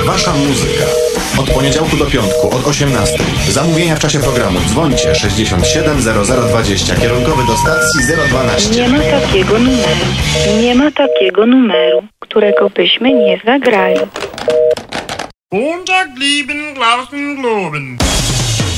Wasza muzyka. Od poniedziałku do piątku, od 18. Zamówienia w czasie programu. Dzwońcie 67 0020. Kierunkowy do stacji 012. Nie ma takiego numeru. Nie ma takiego numeru, którego byśmy nie zagrali. Montag lieben Glauben globen.